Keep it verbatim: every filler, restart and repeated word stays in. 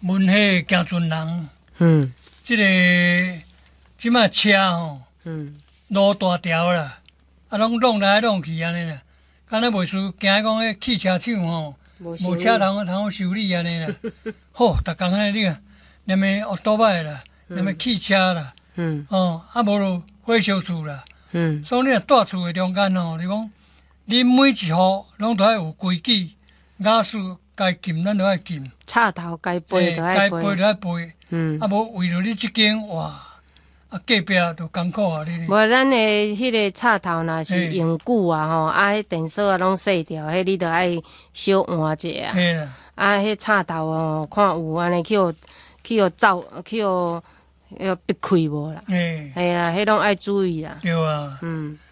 问迄个行船人， 嗯， 即、這个即马车吼， 嗯， 路大条啦，啊，拢弄来弄去安尼啦，敢若袂输惊讲迄汽车厂吼，无车通通好修理安尼啦。吼，逐工安尼你啊，连个奥多摆啦，连个汽车啦， 嗯， 哦，啊无就火烧厝啦。 嗯， 所以你若住厝的中间吼，你讲你每一户拢都要有规矩，雅俗该禁咱都要禁， 插头该背就该背爱背， 就要背。 嗯， 啊无为了你即间哇，啊隔壁就艰苦啊你。 无咱的迄个插头若是用久啊吼，啊，迄电锁啊拢碎掉，迄你着爱小换者啊。 嘿啦， 啊，迄插头哦，看有安尼去互去互走去互要逼开无啦。 嘿， 系啦，迄拢爱注意啦。 对啊。 嗯。